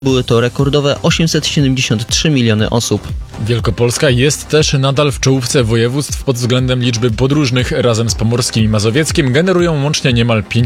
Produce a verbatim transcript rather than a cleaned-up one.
Były to rekordowe osiemset siedemdziesiąt trzy miliony osób. Wielkopolska jest też nadal w czołówce województw pod względem liczby podróżnych. Razem z Pomorskim i Mazowieckim generują łącznie niemal pięć